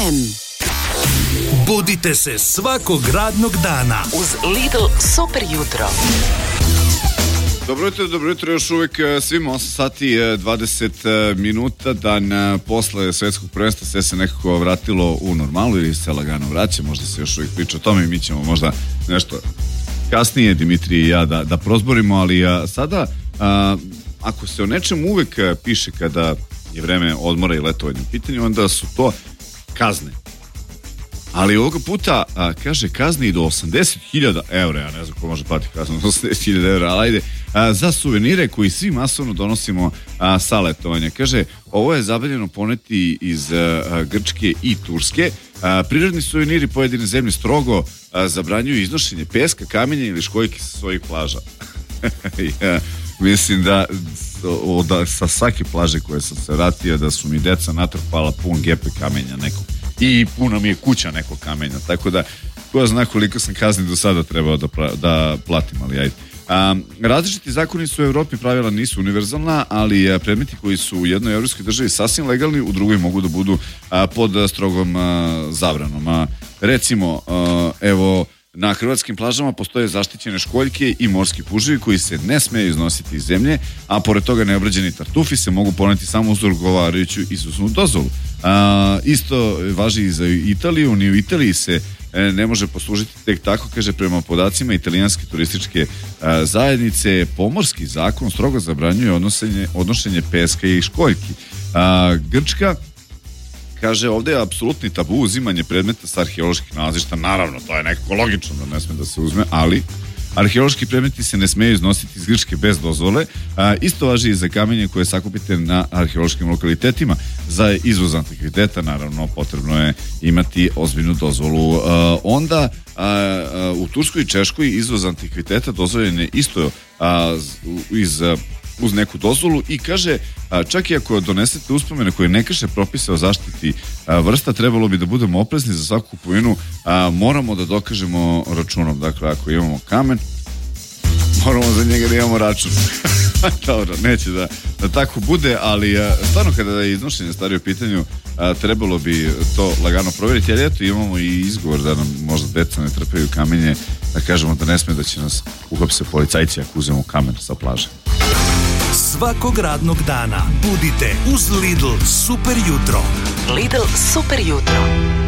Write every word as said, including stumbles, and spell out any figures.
em. Budite se svakog radnog dana uz Lidl super jutro. Dobro jutro, dobro jutro, još uvijek svima osam sati dvadeset minuta, dan posle svetskog prvenstva, sve se nekako vratilo u normalu ili se lagano vraća, možda se još uvijek priča o tome i mi ćemo možda nešto kasnije, Dimitrij i ja, da, da prozborimo, ali a, sada, a, ako se o nečem uvijek piše kada je vreme odmora i letovanja u pitanju, onda su to kazne. Ali ovoga puta, a, kaže, kazni i do osamdeset hiljada eura, ja ne znam ko može platiti kaznu do osamdeset hiljada eura, ali ajde, a, za suvenire koji svi masovno donosimo a, sa letovanja. Kaže, ovo je zabranjeno poneti iz a, Grčke i Turske. A, prirodni suveniri pojedine zemlje strogo a, zabranjuju iznošenje peska, kamenja ili školjki sa svojih plaža. Ja, mislim da, o, da sa svake plaže koje sam se vratio, da su mi deca natrpala pun gepe kamenja nekog. I puna mi je kuća nekog kamenja, tako da ko zna koliko sam kazni do sada trebao da, pra, da platim, ali ajde. A, različiti zakoni su u Evropi, pravila nisu univerzalna, ali a, predmeti koji su u jednoj evropskoj državi sasvim legalni, u drugoj mogu da budu a, pod a, strogom a, zabranom. A, recimo, a, evo, na hrvatskim plažama postoje zaštićene školjke i morski puževi koji se ne smeju iznositi iz zemlje, a pored toga neobrađeni tartufi se mogu poneti samo uz odgovarajuću izvoznu dozvolu. A, isto važi i za Italiju, ni u Italiji se e, ne može poslužiti tek tako, kaže, prema podacima italijanske turističke a, zajednice, pomorski zakon strogo zabranjuje odnošenje, odnošenje peska i školjki. A, Grčka, kaže, ovdje je apsolutni tabu uzimanje predmeta sa arheoloških nalazišta. Naravno, to je nekako logično da ne sme da se uzme, ali arheološki predmeti se ne smeju iznositi iz Grčke bez dozvole. A, isto važi i za kamenje koje sakupite na arheološkim lokalitetima. Za izvoz antikviteta, naravno, potrebno je imati ozbiljnu dozvolu. A, onda, a, a, u Turskoj i Češkoj izvoz antikviteta dozvoljen je isto a, iz uz neku dozvolu i kaže, a, čak i ako donesete uspomene koje ne krše propise o zaštiti a, vrsta, trebalo bi da budemo oprezni za svaku kupovinu, a, moramo da dokažemo računom. Dakle, ako imamo kamen, moramo za njega da imamo račun. Dobro, neće da, da tako bude, ali a, stvarno kada je iznošenje stvari u pitanju, a, trebalo bi to lagano provjeriti, ali eto, imamo i izgovor da nam možda deca ne trpaju kamenje, da kažemo da ne sme da će nas uhapse policajci ako uzemo kamen sa plaže. Svakog radnog dana budite uz Lidl super jutro. Lidl super jutro.